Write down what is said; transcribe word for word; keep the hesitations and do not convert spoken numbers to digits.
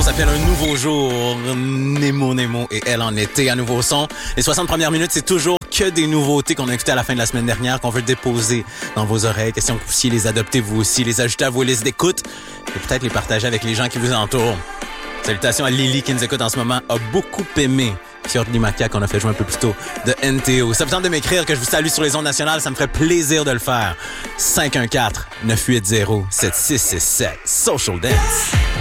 s'appelle Un nouveau jour. Nemo, Nemo et Elle en été, un nouveau son. Les soixante premières minutes, c'est toujours que des nouveautés qu'on a écoutées à la fin de la semaine dernière, qu'on veut déposer dans vos oreilles. Question que vous puissiez les adopter vous aussi, les ajouter à vos listes d'écoute et peut-être les partager avec les gens qui vous entourent. Salutations à Lily qui nous écoute en ce moment, a beaucoup aimé Fiordi Maca qu'on a fait jouer un peu plus tôt de N T O. Ça vous tente de m'écrire que je vous salue sur les ondes nationales, ça me ferait plaisir de le faire. cinq un quatre, neuf huit zéro, sept six six sept Social Dance.